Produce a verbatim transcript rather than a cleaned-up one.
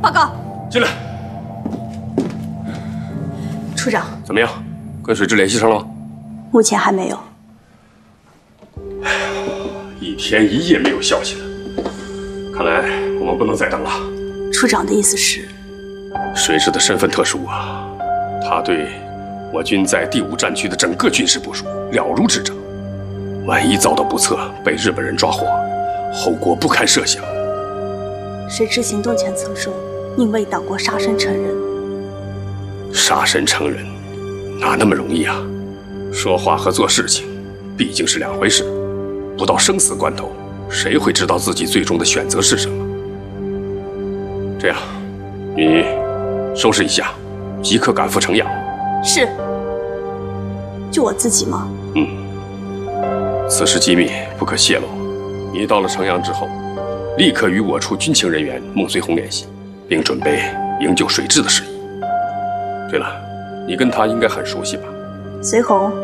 报告。 进来。 处长， 怎么样？跟水质联系上了吗？ 目前还没有。 一天一夜没有消息了，看来我们不能再等了。 处长的意思是？ 水质的身份特殊啊，他对我军在第五战区的整个军事部署了如指掌。万一遭到不测，被日本人抓获，后果不堪设想。 水质行动前曾说，宁为党国杀身成仁。 杀身成仁，哪那么容易啊？说话和做事情毕竟是两回事。不到生死关头，谁会知道自己最终的选择是什么？这样，你收拾一下，即刻赶赴城阳。 是。就我自己吗？ 嗯。此事机密，不可泄露。你到了城阳之后，立刻与我处军情人员孟随红联系，并准备营救水质的事宜。对了，你跟他应该很熟悉吧？ 随红